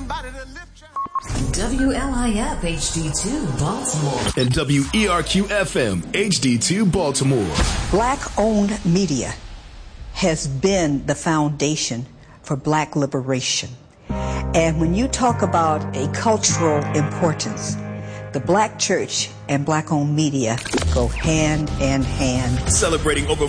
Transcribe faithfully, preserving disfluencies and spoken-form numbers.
W L I F H D two Baltimore and W E R Q F M H D two Baltimore. Black-owned media has been the foundation for black liberation. And when you talk about a cultural importance, the black church and black-owned media go hand in hand. Celebrating over